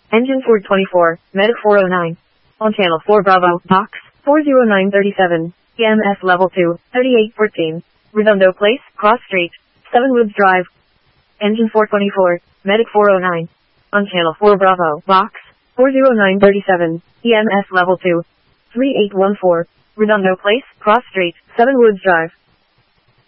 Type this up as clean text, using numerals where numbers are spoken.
Engine Ford 24, Medic 409. On channel 4 Bravo, box 40937, EMS level 2, 3814. Redondo Place, Cross Street, Sevenwoods Drive. Engine 424, Medic 409. On channel 4 Bravo, box 40937, EMS level 2, 3814. Redondo Place, Cross Street, Sevenwoods Drive.